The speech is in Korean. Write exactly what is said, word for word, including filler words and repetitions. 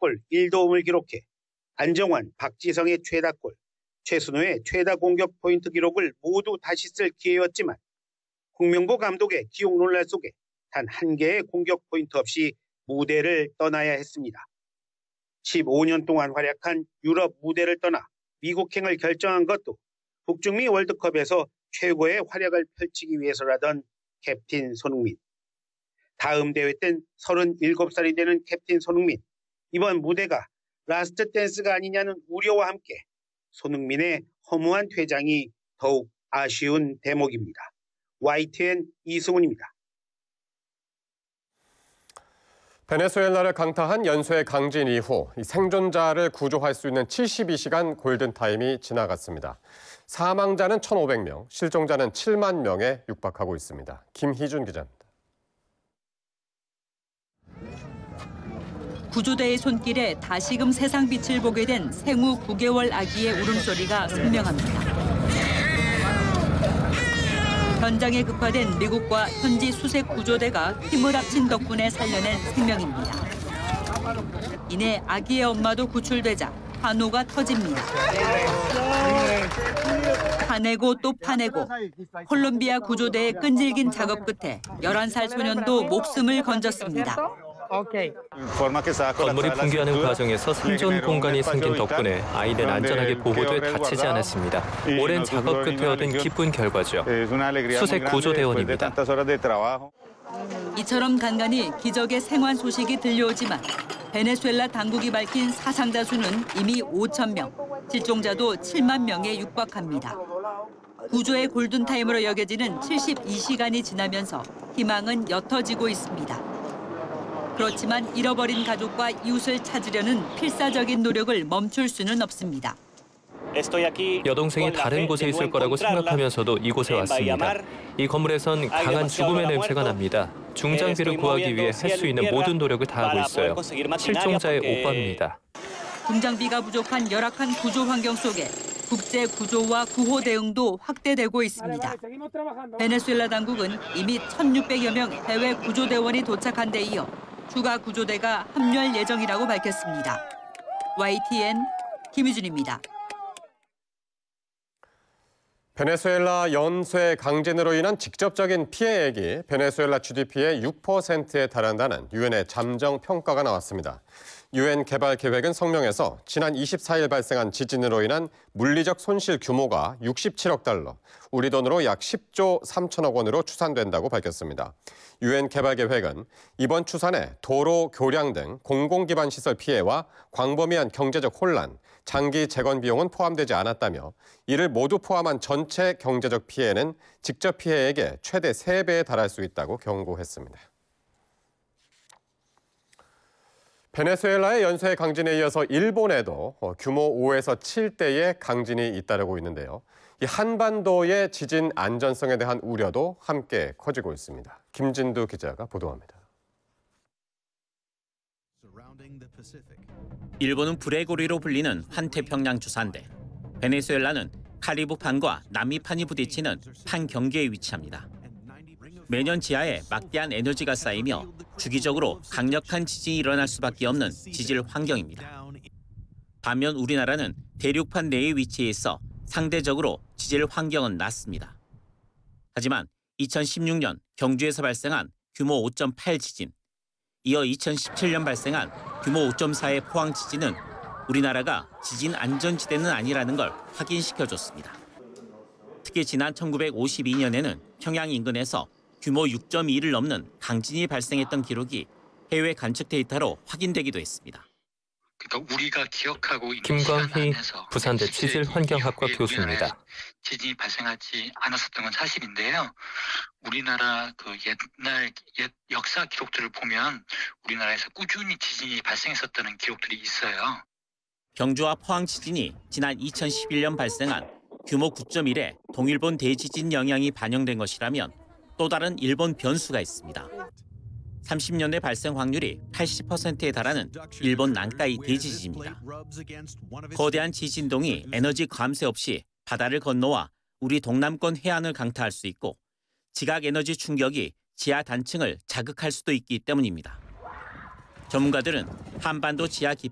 최다골 일 도움을 기록해 안정환, 박지성의 최다골, 최순호의 최다 공격 포인트 기록을 모두 다시 쓸 기회였지만 홍명보 감독의 기용 논란 속에 단 한 개의 공격 포인트 없이 무대를 떠나야 했습니다. 십오 년 동안 활약한 유럽 무대를 떠나 미국행을 결정한 것도 북중미 월드컵에서 최고의 활약을 펼치기 위해서라던 캡틴 손흥민. 다음 대회 땐 서른일곱 살이 되는 캡틴 손흥민. 이번 무대가 라스트 댄스가 아니냐는 우려와 함께 손흥민의 허무한 퇴장이 더욱 아쉬운 대목입니다. 와이티엔 이승훈입니다. 베네수엘라를 강타한 연쇄 강진 이후 생존자를 구조할 수 있는 칠십이 시간 골든타임이 지나갔습니다. 사망자는 천오백 명, 실종자는 칠만 명에 육박하고 있습니다. 김희준 기자입니다. 구조대의 손길에 다시금 세상 빛을 보게 된 생후 구 개월 아기의 울음소리가 선명합니다. 현장에 급파된 미국과 현지 수색 구조대가 힘을 합친 덕분에 살려낸 생명입니다. 이내 아기의 엄마도 구출되자 환호가 터집니다. 파내고 또 파내고 콜롬비아 구조대의 끈질긴 작업 끝에 열한 살 소년도 목숨을 건졌습니다. 건물이 붕괴하는 과정에서 생존 공간이 생긴 덕분에 아이는 안전하게 보호돼 다치지 않았습니다. 오랜 작업 끝에 얻은 기쁜 결과죠. 수색 구조대원입니다. 이처럼 간간히 기적의 생還소식이 들려오지만 베네수엘라 당국이 밝힌 사상자 수는 이미 오천 명, 실종자도 칠만 명에 육박합니다. 구조의 골든타임으로 여겨지는 칠십이 시간이 지나면서 희망은 옅어지고 있습니다. 그렇지만 잃어버린 가족과 이웃을 찾으려는 필사적인 노력을 멈출 수는 없습니다. 여동생이 다른 곳에 있을 거라고 생각하면서도 이곳에 왔습니다. 이 건물에선 강한 죽음의 냄새가 납니다. 중장비를 구하기 위해 할 수 있는 모든 노력을 다하고 있어요. 실종자의 오빠입니다. 중장비가 부족한 열악한 구조 환경 속에 국제 구조와 구호 대응도 확대되고 있습니다. 베네수엘라 당국은 이미 천육백여 명 해외 구조대원이 도착한 데 이어 추가 구조대가 합류할 예정이라고 밝혔습니다. 와이티엔 김희준입니다. 베네수엘라 연쇄 강진으로 인한 직접적인 피해액이 베네수엘라 지디피의 육 퍼센트에 달한다는 유엔의 잠정 평가가 나왔습니다. 유엔 개발 계획은 성명에서 지난 이십사 일 발생한 지진으로 인한 물리적 손실 규모가 육십칠억 달러, 우리 돈으로 약 십조 삼천억 원으로 추산된다고 밝혔습니다. 유엔 개발 계획은 이번 추산에 도로, 교량 등 공공기반 시설 피해와 광범위한 경제적 혼란, 장기 재건 비용은 포함되지 않았다며 이를 모두 포함한 전체 경제적 피해는 직접 피해액의 최대 세 배에 달할 수 있다고 경고했습니다. 베네수엘라의 연쇄 강진에 이어서 일본에도 규모 오에서 칠 대의 강진이 잇따르고 있는데요. 이 한반도의 지진 안전성에 대한 우려도 함께 커지고 있습니다. 김진두 기자가 보도합니다. 일본은 불의 고리로 불리는 환태평양 주산대. 베네수엘라는 카리브판과 남미판이 부딪히는 판 경계에 위치합니다. 매년 지하에 막대한 에너지가 쌓이며 주기적으로 강력한 지진이 일어날 수밖에 없는 지질 환경입니다. 반면 우리나라는 대륙판 내에 위치해 있어 상대적으로 지질 환경은 낮습니다. 하지만 이천십육 년 경주에서 발생한 규모 오 점 팔 지진, 이어 이천십칠 년 발생한 규모 오 점 사의 포항 지진은 우리나라가 지진 안전지대는 아니라는 걸 확인시켜줬습니다. 특히 지난 천구백오십이 년에는 평양 인근에서 규모 육 점 이를 넘는 강진이 발생했던 기록이 해외 관측 데이터로 확인되기도 했습니다. 그러니까 우리가 기억하고 있는 김광희 부산대 지질환경학과 교수입니다. 지진이 발생하지 않았었던 건 사실인데요. 우리나라 그 옛날 옛 역사 기록들을 보면 우리나라에서 꾸준히 지진이 발생했었다는 기록들이 있어요. 경주와 포항 지진이 지난 이천십일 년 발생한 규모 구 점 일의 동일본 대지진 영향이 반영된 것이라면 또 다른 일본 변수가 있습니다. 삼십 년대 발생 확률이 팔십 퍼센트에 달하는 일본 난카이 대지진입니다. 거대한 지진동이 에너지 감쇄 없이 바다를 건너와 우리 동남권 해안을 강타할 수 있고 지각 에너지 충격이 지하 단층을 자극할 수도 있기 때문입니다. 전문가들은 한반도 지하 깊이